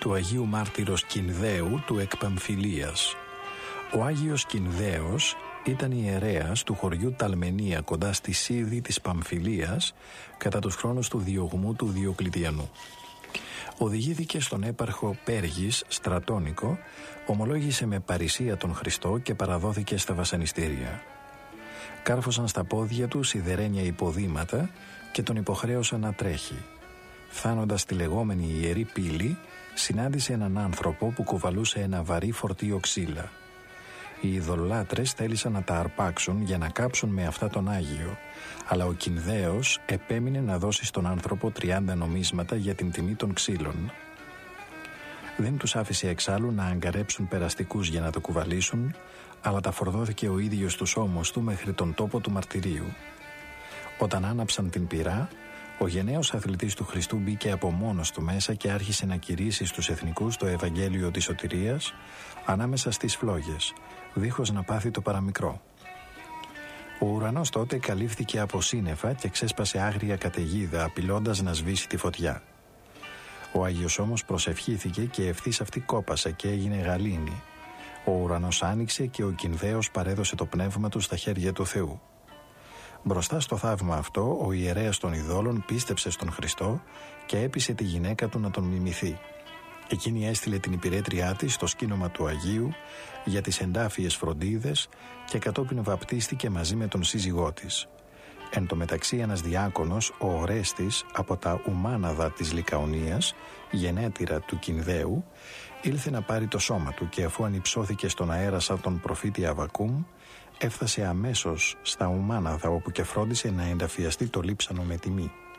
του Αγίου Μάρτυρος Κινδαίου του εκ Παμφιλίας. Ο Άγιος Κινδαίος ήταν ιερέας του χωριού Ταλμενία κοντά στη Σίδη της Παμφιλίας κατά τους χρόνους του διωγμού του Διοκλητιανού. Οδηγήθηκε στον έπαρχο Πέργης Στρατόνικο, ομολόγησε με παρησία τον Χριστό και παραδόθηκε στα βασανιστήρια. Κάρφωσαν στα πόδια του σιδερένια υποδήματα και τον υποχρέωσαν να τρέχει. Φτάνοντας στη λεγόμενη Ιερή Πύλη, συνάντησε έναν άνθρωπο που κουβαλούσε ένα βαρύ φορτίο ξύλα. Οι ειδωλολάτρες θέλησαν να τα αρπάξουν για να κάψουν με αυτά τον Άγιο, αλλά ο Κινδαίος επέμεινε να δώσει στον άνθρωπο 30 νομίσματα για την τιμή των ξύλων. Δεν τους άφησε εξάλλου να αγκαρέψουν περαστικούς για να το κουβαλήσουν, αλλά τα φορδώθηκε ο ίδιος τους ώμους του μέχρι τον τόπο του μαρτυρίου. Όταν άναψαν την πυρά, ο γενναίος αθλητής του Χριστού μπήκε από μόνος του μέσα και άρχισε να κηρύσει στους εθνικούς το Ευαγγέλιο της σωτηρίας ανάμεσα στις φλόγες, δίχως να πάθει το παραμικρό. Ο ουρανός τότε καλύφθηκε από σύννεφα και ξέσπασε άγρια καταιγίδα, απειλώντας να σβήσει τη φωτιά. Ο Άγιος όμως προσευχήθηκε και ευθύς αυτή κόπασε και έγινε γαλήνη. Ο ουρανός άνοιξε και ο Κινδαίος παρέδωσε το πνεύμα του στα χέρια του Θεού. Μπροστά στο θαύμα αυτό, ο ιερέας των ειδόλων πίστεψε στον Χριστό και έπεισε τη γυναίκα του να τον μιμηθεί. Εκείνη έστειλε την υπηρέτριά της στο σκήνομα του Αγίου για τις εντάφιες φροντίδες και κατόπιν βαπτίστηκε μαζί με τον σύζυγό της. Εν τω μεταξύ ένας διάκονος, ο Ορέστης, από τα Ουμάναδα της Λικαονίας, γενέτειρα του Κινδαίου, ήλθε να πάρει το σώμα του και αφού ανυψώθηκε στον αέρα σαν τον προφήτη Αβακούμ, έφτασε αμέσως στα Ουμάναδα όπου και φρόντισε να ενταφιαστεί το λείψανο με τιμή.